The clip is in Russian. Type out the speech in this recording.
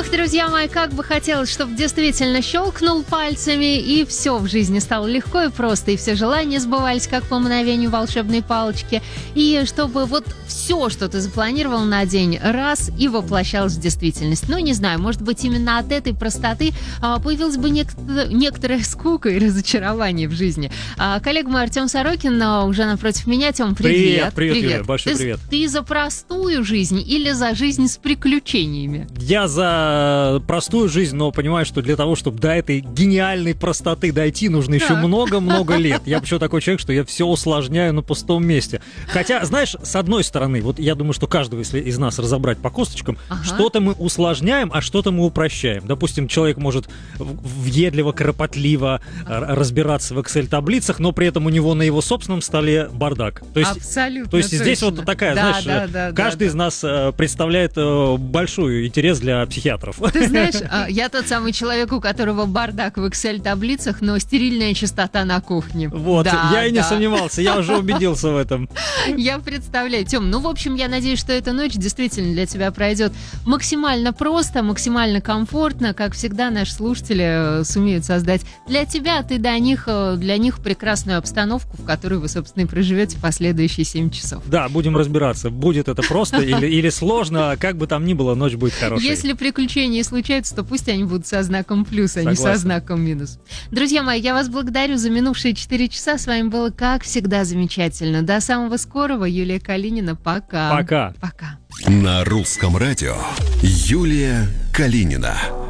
Ох, друзья мои, как бы хотелось, чтобы действительно щелкнул пальцами, и все в жизни стало легко и просто, и все желания сбывались, как по мгновению волшебной палочки, и чтобы вот все, что ты запланировал на день, раз и воплощалось в действительность. Ну, не знаю, может быть, именно от этой простоты появилась бы некоторая скука и разочарование в жизни. Коллега мой Артем Сорокин уже напротив меня. Тём, привет. Привет, Юля, большой привет. Ты за простую жизнь или за жизнь с приключениями? Я за простую жизнь, но понимаю, что для того, чтобы до этой гениальной простоты дойти, нужно еще много-много лет. Я почему такой человек, что я все усложняю на пустом месте. Хотя, знаешь, с одной стороны, вот я думаю, что каждого из нас разобрать по косточкам, что-то мы усложняем, а что-то мы упрощаем. Допустим, человек может въедливо, кропотливо разбираться в Excel-таблицах, но при этом у него на его собственном столе бардак. То есть, абсолютно. То есть здесь вот такая, каждый из нас представляет большой интерес для психиатров. Ты знаешь, я тот самый человек, у которого бардак в Excel-таблицах, но стерильная чистота на кухне. Вот, я и не сомневался, я уже убедился в этом. Я представляю. Тём, ну, в общем, я надеюсь, что эта ночь действительно для тебя пройдет максимально просто, максимально комфортно. Как всегда, наши слушатели сумеют создать для тебя, ты для них прекрасную обстановку, в которой вы, собственно, и проживете последующие 7 часов. Да, будем разбираться, будет это просто или сложно, как бы там ни было, ночь будет хорошей. Если приключения случаются, то пусть они будут со знаком плюс, а не со знаком минус. Друзья мои, я вас благодарю за минувшие 4 часа. С вами было, как всегда, замечательно. До самого скорого. Юлия Калинина. Пока. Пока. Пока. На русском радио Юлия Калинина.